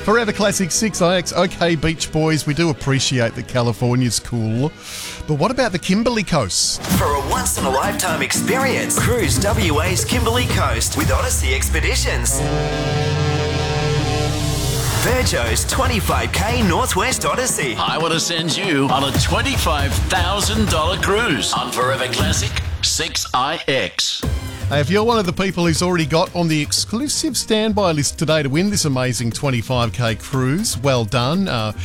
Forever Classic 6IX. Okay, Beach Boys, we do appreciate that California's cool. But what about the Kimberley Coast? For a once-in-a-lifetime experience, cruise WA's Kimberley Coast with Odyssey Expeditions. Virgo's 25k Northwest Odyssey. I want to send you on a $25,000 cruise on Forever Classic 6IX. If you're one of the people who's already got on the exclusive standby list today to win this amazing 25k cruise, well done.